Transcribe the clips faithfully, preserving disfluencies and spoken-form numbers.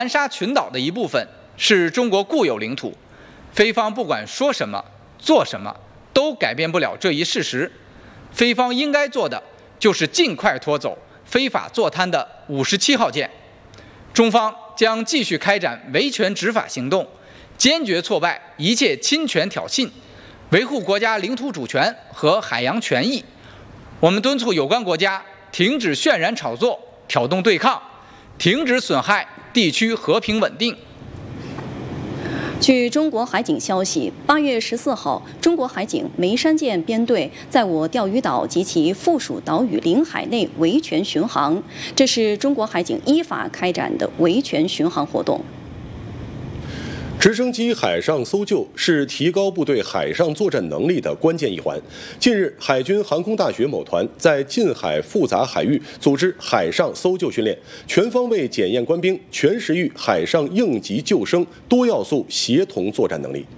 南沙群岛的一部分是中国固有领土，菲方不管说什么、做什么，都改变不了这一事实。菲方应该做的就是尽快拖走非法坐滩的五十七号舰。中方将继续开展维权执法行动，坚决挫败一切侵权挑衅，维护国家领土主权和海洋权益。我们敦促有关国家停止渲染炒作、挑动对抗，停止损害地区和平稳定。 据中国海警消息，八月十四号，中国海警梅山舰编队在我钓鱼岛及其附属岛屿领海内维权巡航，这是中国海警依法开展的维权巡航活动。 直升机海上搜救是提高部队海上作战能力的关键一环。近日，海军航空大学某团在近海复杂海域组织海上搜救训练，全方位检验官兵全时域海上应急救生多要素协同作战能力。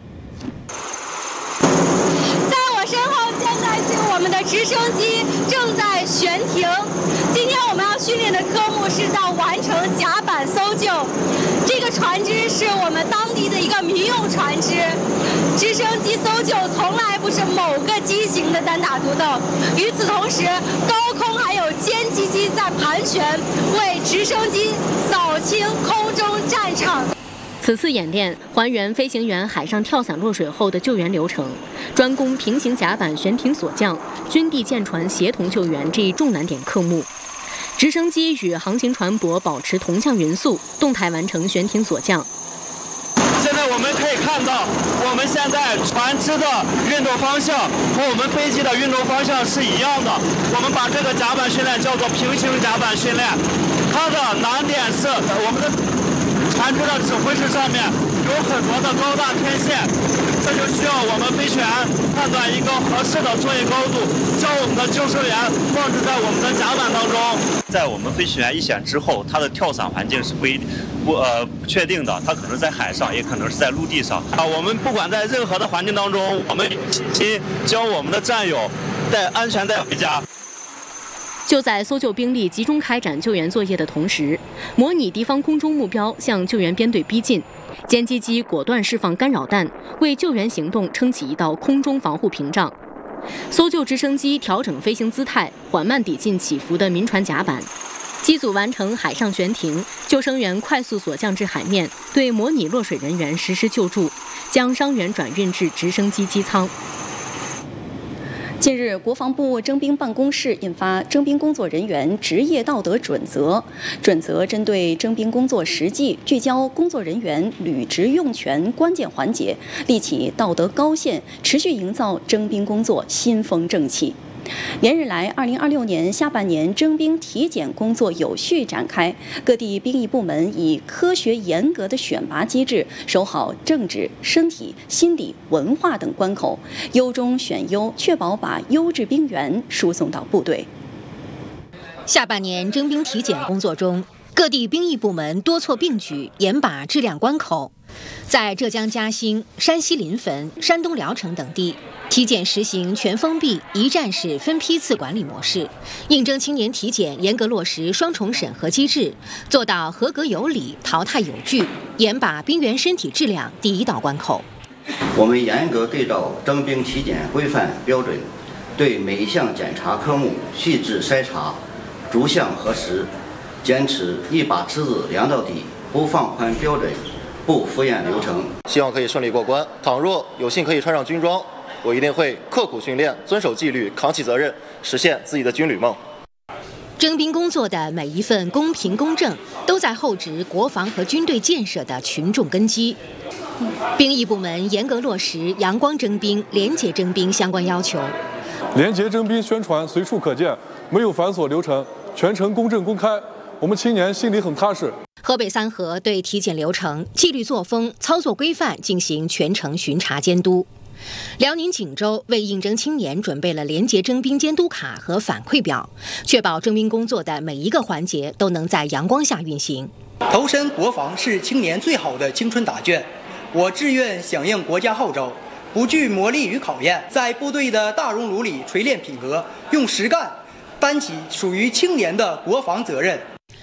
在我身后，现在是我们的直升机正在悬停。今天我们要训练的科目是在完成甲板搜救。这个船只是我们当地的一个民用船只，直升机搜救从来不是某个机型的单打独斗。与此同时，高空还有歼击机在盘旋，为直升机扫清空中战场。 此次演练还原飞行员海上跳伞落水后的救援流程，专攻平行甲板悬停锁降、军地舰船协同救援这一重难点科目。直升机与航行船舶保持同向匀速，动态完成悬停锁降。 现在我们可以看到，我们现在船只的运动方向和我们飞机的运动方向是一样的。我们把这个甲板训练叫做平行甲板训练，它的难点是我们的船只的指挥室上面有很多的高大天线，这就需要我们飞行员判断一个合适的作业高度，将我们的救生员放置在我们的甲板当中。 在我们飞行员一险之后，他的跳伞环境是不不呃不确定的，他可能在海上，也可能是在陆地上啊。我们不管在任何的环境当中，我们先将我们的战友带安全带回家。 就在搜救兵力集中开展救援作业的同时，模拟敌方空中目标向救援编队逼近，歼击机果断释放干扰弹，为救援行动撑起一道空中防护屏障。搜救直升机调整飞行姿态，缓慢抵近起伏的民船甲板。机组完成海上悬停，救生员快速锁降至海面，对模拟落水人员实施救助，将伤员转运至直升机机舱。 近日，国防部征兵办公室印发《征兵工作人员职业道德准则》，准则针对征兵工作实际，聚焦工作人员履职用权关键环节，立起道德高线，持续营造征兵工作新风正气。连日来，二零二六年下半年征兵体检工作有序展开，各地兵役部门以科学严格的选拔机制，守好政治、身体、心理、文化等关口，优中选优，确保把优质兵员输送到部队。 下半年征兵体检工作中，各地兵役部门多措并举，严把质量关口。在浙江嘉兴、山西临汾、山东聊城等地，体检实行全封闭、一站式分批次管理模式，应征青年体检严格落实双重审核机制，做到合格有理、淘汰有据，严把兵员身体质量第一道关口。 我们严格对照征兵体检规范标准，对每一项检查科目细致筛查，逐项核实，坚持一把尺子量到底，不放宽标准，不敷衍流程。 希望可以顺利过关。倘若有幸可以穿上军装，我一定会刻苦训练，遵守纪律，扛起责任，实现自己的军旅梦。 征兵工作的每一份公平公正，都在厚植国防和军队建设的群众根基。兵役部门严格落实阳光征兵、廉洁征兵相关要求。 廉洁征兵宣传随处可见，没有繁琐流程，全程公正公开，我们青年心里很踏实。 河北三河对体检流程、纪律作风、操作规范进行全程巡查监督。辽宁锦州为应征青年准备了廉洁征兵监督卡和反馈表，确保征兵工作的每一个环节都能在阳光下运行。 投身国防是青年最好的青春答卷，我志愿响应国家号召，不惧磨砺与考验，在部队的大熔炉里锤炼品格，用实干担起属于青年的国防责任。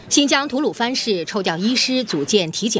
新疆吐鲁番市抽调医师组建体检